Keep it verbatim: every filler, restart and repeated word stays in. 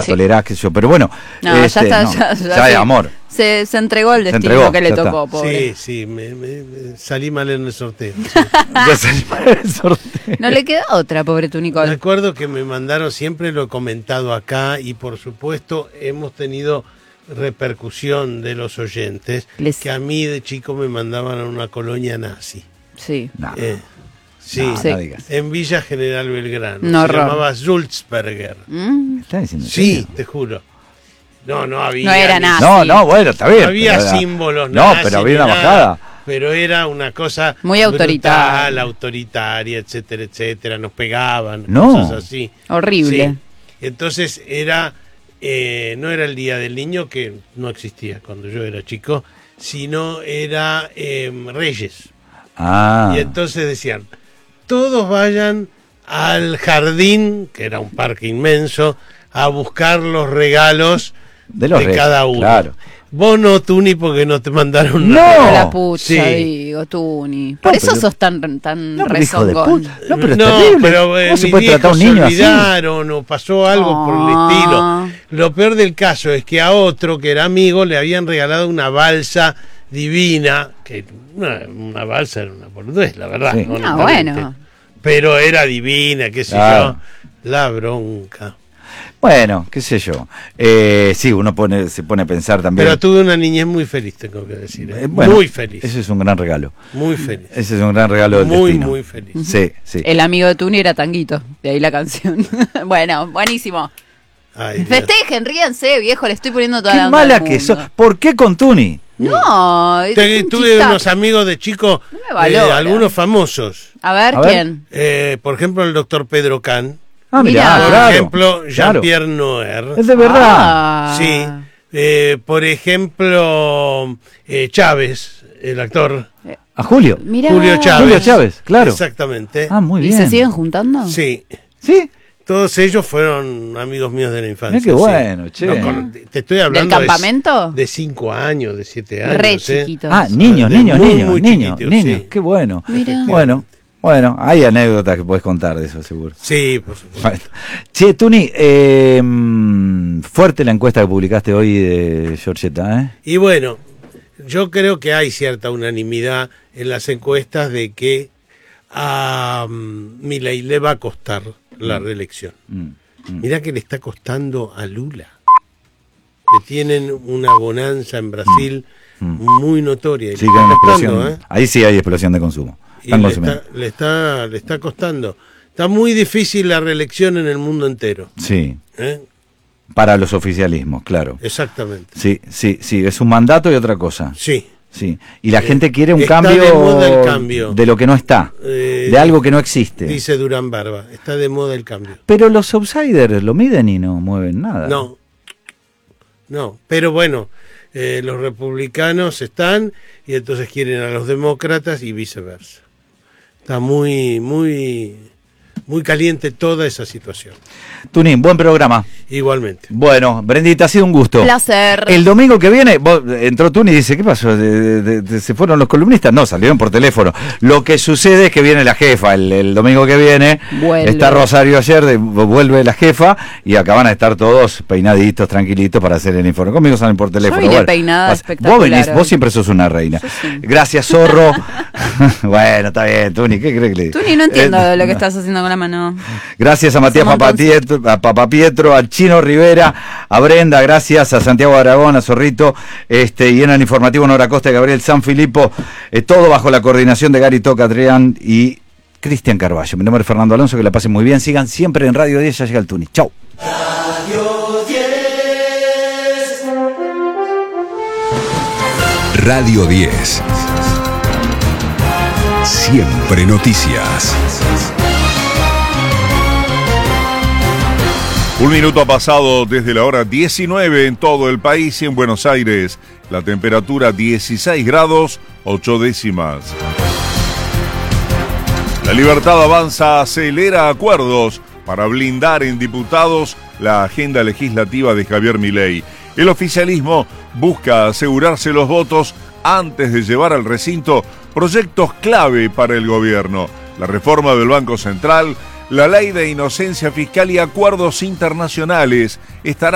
tolerás, qué sé yo, pero bueno. No, este, ya está, no, ya, ya, ya sí. es amor. Se, se entregó el destino entregó, que le ya tocó, está. pobre. Sí, sí, me, me- me salí mal en el sorteo. sí. Ya salí para el sorteo. No le queda otra, pobre tu Me Nicole. acuerdo que me mandaron, siempre lo he comentado acá, y por supuesto hemos tenido repercusión de los oyentes, Les- que a mí de chico me mandaban a una colonia nazi. Sí. No, Eh, sí, no, Sí. no digas. en Villa General Belgrano. No, Se horror. llamaba Sulzberger. Mm, ¿Me estás diciendo en Sí, serio? te juro. No, no había. No era ni- nada. No, sí. no, bueno, está bien. No había pero era- símbolos, No, nazis, pero había ni una nada, bajada. Pero era una cosa Muy autoritaria. brutal, autoritaria, etcétera, etcétera. Nos pegaban, No. cosas así. horrible. Sí. Entonces era, eh, no era el Día del Niño, que no existía cuando yo era chico, sino era eh, Reyes. Ah. Y entonces decían, todos vayan al jardín, que era un parque inmenso, a buscar los regalos De los de reyes, cada uno. claro. Vos no, Tuni, porque no te mandaron No. nada. La pucha, Sí. digo, Tuni. Por No, eso pero- sos tan, tan No, pero hijo de rezongón. puta. No, pero es No, terrible. pero, eh, ¿Cómo se mis puede tratar a un viejos niño se así? olvidaron o pasó algo por el Ah. estilo. Lo peor del caso es que a otro que era amigo le habían regalado una balsa divina, que una, una balsa era una boludez, la verdad. Sí. Ah, honestamente. bueno. Pero era divina, qué sé Claro. yo. La bronca. Bueno, qué sé yo. Eh, sí, uno pone, se pone a pensar también. Pero tuve una niñez muy feliz, tengo que decir. ¿eh? Eh, bueno, muy feliz. Ese es un gran regalo. Muy feliz. Ese es un gran regalo del Muy, destino. muy feliz. Sí, sí. El amigo de Tuni era Tanguito, de ahí la canción. Bueno, buenísimo. Ay, Dios. Festejen, ríanse, viejo, le estoy poniendo toda Qué la onda mala del que mundo. sos. ¿Por qué con Tuni? No, es Te- un tuve chistaco. unos amigos de chico, No me valora. eh, algunos famosos. A ver, A ver. ¿quién? Eh, por ejemplo, el doctor Pedro Can. Ah, Mirá. mirá, Por claro. ejemplo, claro. Jean-Pierre Noer. Es de verdad. Ah. Sí. Eh, por ejemplo, eh, Chávez, el actor. A Julio. Mirá. Julio Chávez. Julio Chávez, claro. Exactamente. Ah, muy ¿Y bien. se siguen juntando? Sí. ¿Sí? Todos ellos fueron amigos míos de la infancia. Mirá qué sí. bueno, che. No, con- te estoy hablando ¿Del campamento? De, de cinco años, de siete años. Re ¿eh? chiquitos. Ah, niños, De niños, muy, niños, muy niños, chiquitos, niños. sí. Qué bueno. Mirá. Bueno, bueno, hay anécdotas que puedes contar de eso, seguro. Sí, por supuesto. Bueno. Che, Tuni, eh, mm, fuerte la encuesta que publicaste hoy de Giorgetta, ¿eh? Y bueno, yo creo que hay cierta unanimidad en las encuestas de que a um, Milei le va a costar la reelección. Mm, mm. Mirá que le está costando a Lula, que tienen una bonanza en Brasil muy notoria. Y Sí, le que hay está una costando, explosión. ¿eh? Ahí sí hay explosión de consumo. Y Están le consumiendo. está, le, está, le está costando. Está muy difícil la reelección en el mundo entero. Sí, ¿eh? para los oficialismos, claro. Exactamente. Sí, sí, sí, es un mandato y otra cosa. Sí. Sí. Y la Eh, gente quiere un está cambio de moda el cambio. de lo que no está, Eh, de algo que no existe. Dice Durán Barba. Está de moda el cambio. Pero los outsiders lo miden y no mueven nada. No. No. Pero bueno, eh, los republicanos están y entonces quieren a los demócratas y viceversa. Está muy, muy, muy caliente toda esa situación. Tunín, buen programa. Igualmente. Bueno, Brendita, ha sido un gusto. Placer. El domingo que viene, vos, entró Tuni y dice, ¿qué pasó? ¿De- de- de- ¿Se fueron los columnistas? No, salieron por teléfono. Lo que sucede es que viene la jefa el, el domingo que viene. Vuelve. Está Rosario ayer, de- vuelve la jefa y acá van a estar todos peinaditos, tranquilitos para hacer el informe. Conmigo salen por teléfono. vine peinada vas- espectacular Vos venís, hoy. vos siempre sos una reina. Yo sí. Gracias, zorro. Bueno, está bien, Tuni, ¿qué crees que le diga? Tuni, no entiendo Eh, lo que estás haciendo con la mano. Gracias a Matías Somos Papapietro, a Papapietro, al Chino Rivera, a Brenda, gracias a Santiago Aragón, a Zorrito, este, y en el informativo Nora Costa y Gabriel Sanfilippo, eh, todo bajo la coordinación de Gary Tocatrián y Cristian Carballo. Mi nombre es Fernando Alonso, que la pasen muy bien, sigan siempre en Radio diez, ya llega el Tuni. Chau. Radio diez. Siempre noticias. Un minuto ha pasado desde la hora diecinueve en todo el país y en Buenos Aires. La temperatura dieciséis grados, ocho décimas. La Libertad Avanza acelera acuerdos para blindar en diputados la agenda legislativa de Javier Milei. El oficialismo busca asegurarse los votos antes de llevar al recinto proyectos clave para el gobierno. La reforma del Banco Central, la ley de inocencia fiscal y acuerdos internacionales estarán